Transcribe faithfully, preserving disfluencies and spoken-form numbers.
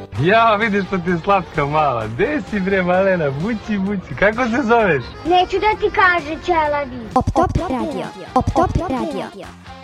Ja, vidiš što ti je slatka mala. Gde si bre malena, bući, bući. Kako se zoveš? Neću da ti kaže, Čelavi. Op Top Radio. Op Top Radio.